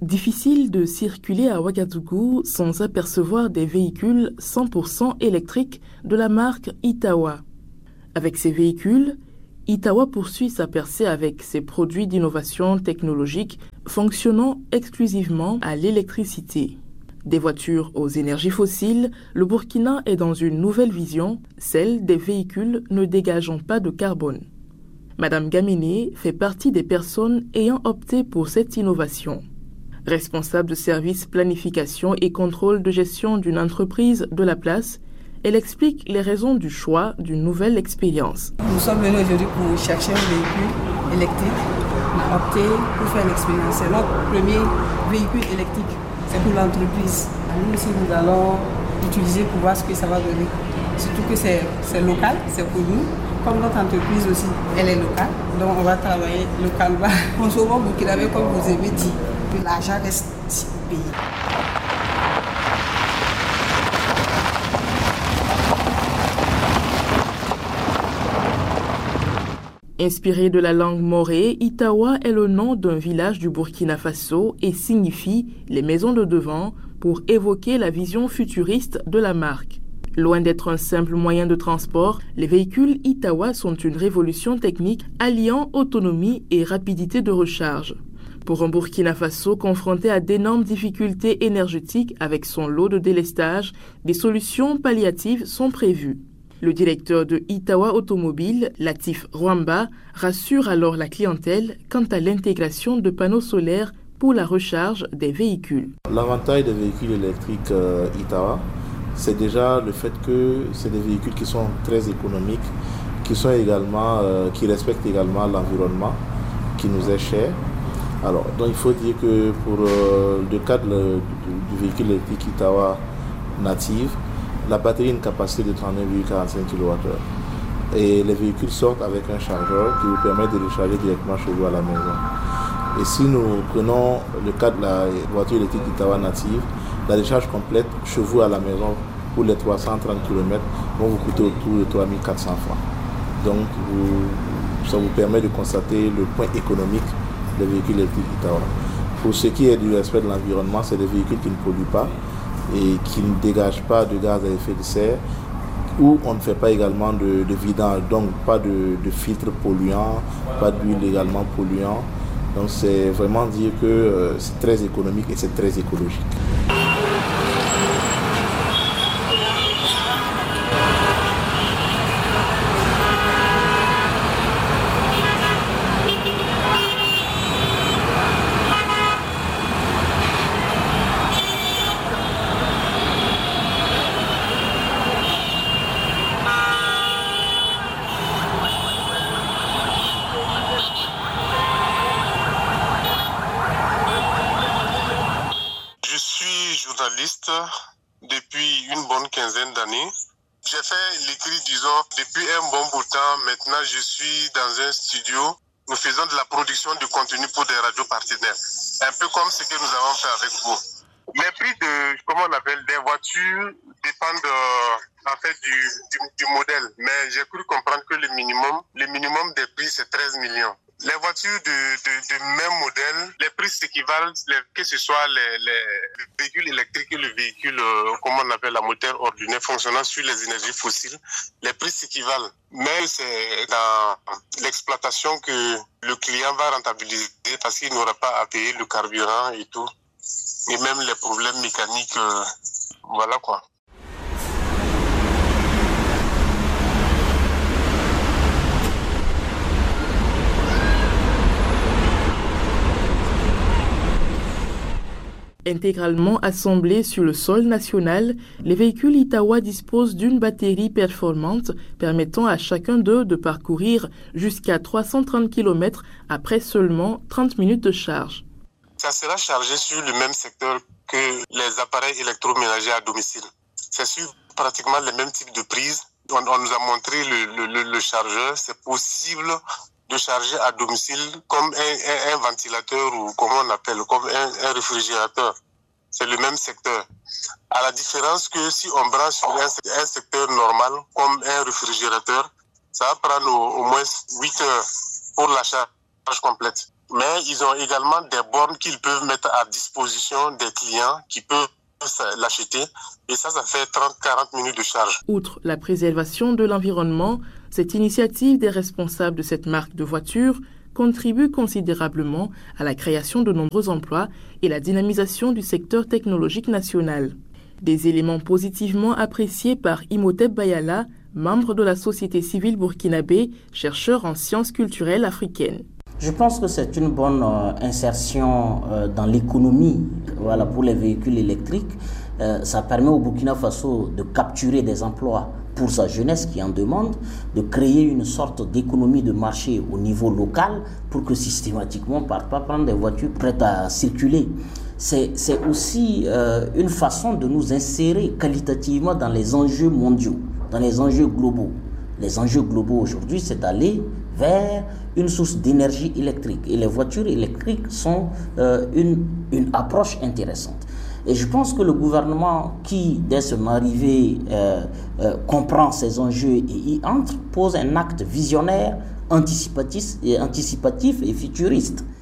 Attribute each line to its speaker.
Speaker 1: Difficile de circuler à Ouagadougou sans apercevoir des véhicules 100% électriques de la marque Itawa. Avec ces véhicules, Itawa poursuit sa percée avec ses produits d'innovation technologique fonctionnant exclusivement à l'électricité. Des voitures aux énergies fossiles, le Burkina est dans une nouvelle vision, celle des véhicules ne dégageant pas de carbone. Madame Gaminé fait partie des personnes ayant opté pour cette innovation. Responsable de service planification et contrôle de gestion d'une entreprise de la place, elle explique les raisons du choix d'une nouvelle expérience.
Speaker 2: Nous sommes venus aujourd'hui pour chercher un véhicule électrique. On a opté pour faire l'expérience. C'est notre premier véhicule électrique. C'est pour l'entreprise. Nous aussi, nous allons utiliser pour voir ce que ça va donner. Surtout que c'est local, c'est pour nous. Comme notre entreprise aussi, elle est locale. Donc on va travailler localement. Consommons burkinabé comme vous avez dit. Que l'argent reste au pays.
Speaker 1: Inspiré de la langue morée, Itawa est le nom d'un village du Burkina Faso et signifie les maisons de devant pour évoquer la vision futuriste de la marque. Loin d'être un simple moyen de transport, les véhicules Itawa sont une révolution technique alliant autonomie et rapidité de recharge. Pour un Burkina Faso confronté à d'énormes difficultés énergétiques avec son lot de délestage, des solutions palliatives sont prévues. Le directeur de Itawa Automobile, Latif Rwamba, rassure alors la clientèle quant à l'intégration de panneaux solaires pour la recharge des véhicules.
Speaker 3: L'avantage des véhicules électriques Itawa, c'est déjà le fait que c'est des véhicules qui sont très économiques, qui respectent également l'environnement, qui nous est cher. Alors, donc il faut dire que pour le cadre du véhicule électrique Itawa native, la batterie a une capacité de 39,45 kWh. Et les véhicules sortent avec un chargeur qui vous permet de recharger directement chez vous à la maison. Et si nous prenons le cas de la voiture électrique Itawa native, la recharge complète chez vous à la maison pour les 330 km vont vous coûter autour de 3 400 francs. Donc ça vous permet de constater le point économique des véhicules électriques Itawa. Pour ce qui est du respect de l'environnement, c'est des véhicules qui ne polluent pas et qui ne dégagent pas de gaz à effet de serre, où on ne fait pas également de vidange, donc pas de filtres polluants, pas d'huile également polluant. Donc c'est vraiment dire que c'est très économique et c'est très écologique.
Speaker 4: Depuis une bonne quinzaine d'années. J'ai fait l'écrit, disons, depuis un bon bout de temps. Maintenant, je suis dans un studio. Nous faisons de la production de contenu pour des radios partenaires. Un peu comme ce que nous avons fait avec vous. Les prix des voitures dépendent en fait du modèle. Mais j'ai cru comprendre que le minimum des prix, c'est 13 millions. Les voitures de même modèle, les prix s'équivalent, que ce soit les véhicules électriques et le véhicule, la moteur ordinaire fonctionnant sur les énergies fossiles, les prix s'équivalent. Mais c'est dans l'exploitation que le client va rentabiliser parce qu'il n'aura pas à payer le carburant et tout. Et même les problèmes mécaniques, voilà quoi.
Speaker 1: Intégralement assemblés sur le sol national, les véhicules Itawa disposent d'une batterie performante permettant à chacun d'eux de parcourir jusqu'à 330 km après seulement 30 minutes de charge.
Speaker 4: Ça sera chargé sur le même secteur que les appareils électroménagers à domicile. C'est sur pratiquement les mêmes types de prises. On nous a montré le chargeur. C'est possible de charger à domicile comme un ventilateur ou comme on appelle, comme un réfrigérateur. C'est le même secteur. À la différence que si on branche sur un secteur normal comme un réfrigérateur, ça va prendre au moins 8 heures pour la charge complète. Mais ils ont également des bornes qu'ils peuvent mettre à disposition des clients qui peuvent l'acheter. Et ça fait 30-40 minutes de charge.
Speaker 1: Outre la préservation de l'environnement, cette initiative des responsables de cette marque de voitures contribue considérablement à la création de nombreux emplois et la dynamisation du secteur technologique national. Des éléments positivement appréciés par Imhotep Bayala, membre de la société civile burkinabé, chercheur en sciences culturelles africaines.
Speaker 5: Je pense que c'est une bonne insertion dans l'économie pour les véhicules électriques. Ça permet au Burkina Faso de capturer des emplois pour sa jeunesse qui en demande, de créer une sorte d'économie de marché au niveau local pour que systématiquement on ne parte pas prendre des voitures prêtes à circuler. C'est aussi une façon de nous insérer qualitativement dans les enjeux mondiaux, dans les enjeux globaux. Les enjeux globaux aujourd'hui, c'est d'aller vers une source d'énergie électrique. Et les voitures électriques sont une approche intéressante. Et je pense que le gouvernement qui, dès son arrivée, comprend ces enjeux et y entre, pose un acte visionnaire, anticipatif et futuriste.